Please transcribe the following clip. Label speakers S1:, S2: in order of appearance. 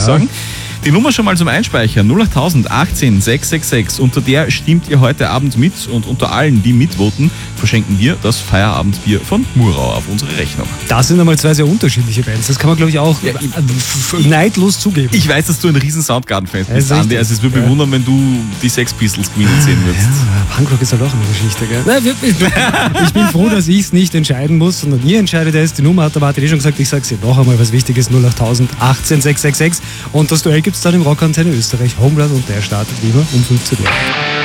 S1: sagen. Die Nummer schon mal zum Einspeichern, 08000 18 666. Unter der stimmt ihr heute Abend mit und unter allen, die mitvoten, verschenken wir das Feierabendbier von Murau auf unsere Rechnung.
S2: Das sind einmal zwei sehr unterschiedliche Bands. Das kann man, glaube ich, auch neidlos zugeben.
S1: Ich weiß, dass du ein riesen Soundgarden-Fan bist,
S2: Ja,
S1: Andi. Also es würde mich wundern, wenn du die Sex Pistols gewinnen sehen würdest.
S2: Ja, Punkrock ist halt auch eine Geschichte, gell? Na, ich bin froh, dass ich es nicht entscheiden muss, sondern ihr entscheidet es. Die Nummer hat der Martin schon gesagt. Ich sage sie noch einmal, was wichtig ist, 08000 18 666. Und das Duell gibt es dann im Rockantenne Österreich. Homeland und der startet lieber um 15 Uhr.